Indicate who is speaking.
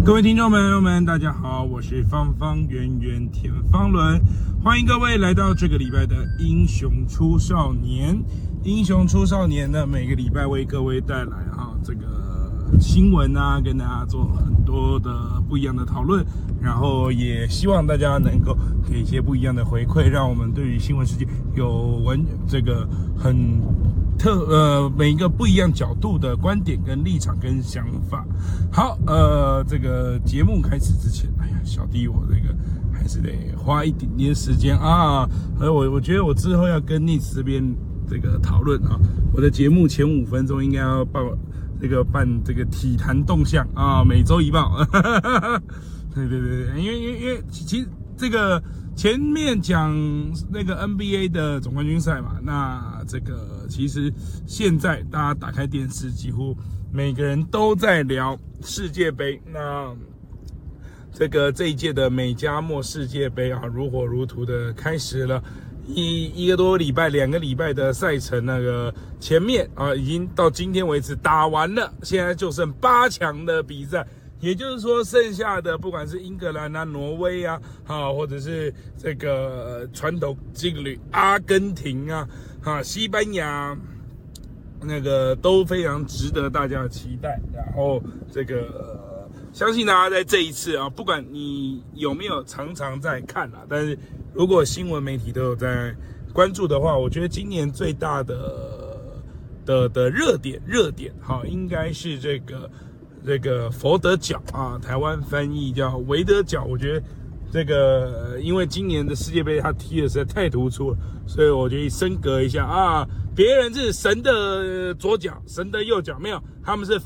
Speaker 1: 各位听众朋友们，大家好，我是方方圆圆田方伦，欢迎各位来到这个礼拜的英雄出少年。英雄出少年呢，每个礼拜为各位带来这个新闻啊，跟大家做很多的不一样的讨论，然后也希望大家能够给一些不一样的回馈，让我们对于新闻世界有这个很每一个不一样角度的观点跟立场跟想法。好，这个节目开始之前，小弟我这个还是得花一点点时间啊。我觉得我之后要跟Nitz这边这个讨论啊，我的节目前5分钟应该要办这个体坛动向啊，每周一报。对，因为其实这个前面讲那个 NBA 的总冠军赛嘛，那这个其实现在大家打开电视，几乎每个人都在聊世界杯。那这一届的美加墨世界杯啊，如火如荼的开始了。一个多礼拜、2个礼拜的赛程，那个前面啊，已经到今天为止打完了，现在就剩8强的比赛。也就是说，剩下的不管是英格兰啊、挪威啊，或者是这个传统劲旅阿根廷啊、西班牙，那个都非常值得大家的期待。然后这个相信大家在这一次啊，不管你有没有常常在看啊，但是如果新闻媒体都有在关注的话，我觉得今年最大的热点应该是这个佛得角啊，台湾翻译叫维德角。我觉得这个因为今年的世界杯他踢的实在太突出了，所以我决定升格一下啊。别人是神的左脚，神的右脚，没有，他们是